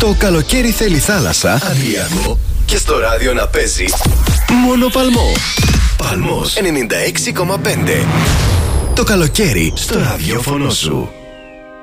Το καλοκαίρι θέλει θάλασσα, Αδριανό και στο ράδιο να παίζει μόνο Παλμό. Παλμός 96,5. Το καλοκαίρι στο ραδιόφωνο σου.